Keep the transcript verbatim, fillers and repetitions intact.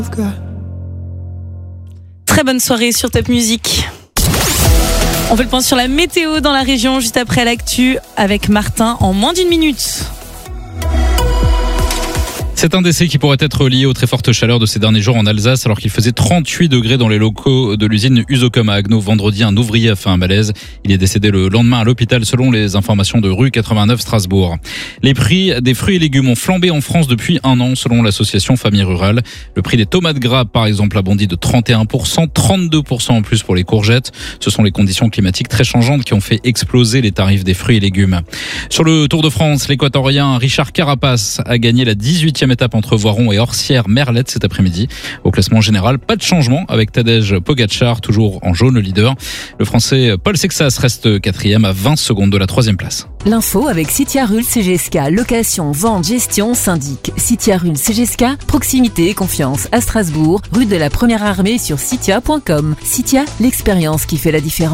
Très bonne soirée sur Top Music. On fait le point sur la météo dans la région juste après l'actu avec Martin en moins d'une minute. C'est un décès qui pourrait être lié aux très fortes chaleurs de ces derniers jours en Alsace, alors qu'il faisait trente-huit degrés dans les locaux de l'usine Usocom à Haguenau. Vendredi, un ouvrier a fait un malaise. Il est décédé le lendemain à l'hôpital selon les informations de rue quatre-vingt-neuf Strasbourg. Les prix des fruits et légumes ont flambé en France depuis un an selon l'association Famille Rurale. Le prix des tomates grappes, par exemple, a bondi de trente et un pour cent, trente-deux pour cent en plus pour les courgettes. Ce sont les conditions climatiques très changeantes qui ont fait exploser les tarifs des fruits et légumes. Sur le Tour de France, l'équatorien Richard Carapace a gagné la dix-huitième étape entre Voiron et Orsières-Merlette cet après-midi. Au classement général, pas de changement avec Tadej Pogacar toujours en jaune leader. Le Français Paul Sexas reste quatrième à vingt secondes de la troisième place. L'info avec Citia Rul C G S K, location, vente, gestion, syndic. Citia Rul C G S K, proximité et confiance à Strasbourg, rue de la Première Armée sur citia point com. Citia, l'expérience qui fait la différence.